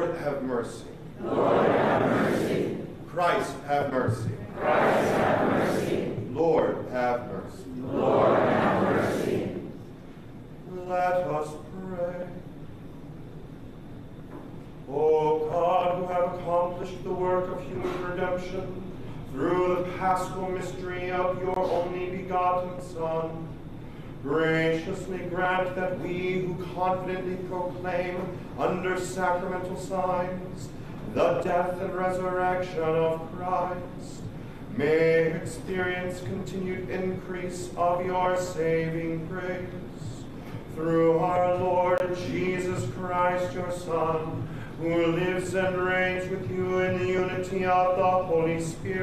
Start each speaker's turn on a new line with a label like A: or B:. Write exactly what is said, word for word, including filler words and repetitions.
A: Lord, have mercy.
B: Lord, have mercy.
A: Christ, have mercy.
B: Christ, have mercy.
A: Lord, have mercy.
B: Lord, have mercy.
A: Let us pray. O God, who have accomplished the work of human redemption through the paschal mystery of your only begotten Son, graciously grant that we who confidently proclaim under sacramental signs the death and resurrection of Christ may experience continued increase of your saving grace. Through our Lord Jesus Christ, your Son, who lives and reigns with you in the unity of the Holy Spirit,